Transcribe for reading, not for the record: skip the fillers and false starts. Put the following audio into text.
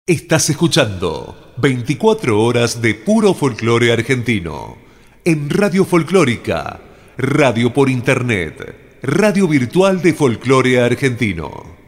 Estás escuchando 24 horas de puro folclore argentino en Radio Folclórica, radio por internet, radio virtual de folclore argentino.